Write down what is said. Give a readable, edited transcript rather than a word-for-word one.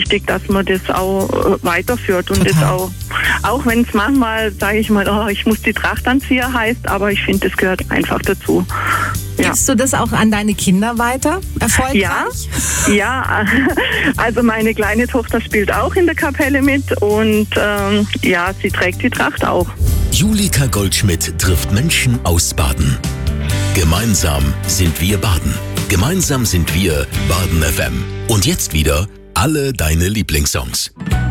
wichtig, dass man das auch weiterführt und Total. das auch wenn es manchmal, sage ich mal, ich muss die Tracht anziehen heißt, aber ich finde, das gehört einfach dazu. Ja. Gibst du das auch an deine Kinder weiter? Erfolgreich? Ja, also meine kleine Tochter spielt auch in der Kapelle mit und sie trägt die Tracht auch. Julika Goldschmidt trifft Menschen aus Baden. Gemeinsam sind wir Baden. Gemeinsam sind wir Baden FM. Und jetzt wieder alle deine Lieblingssongs.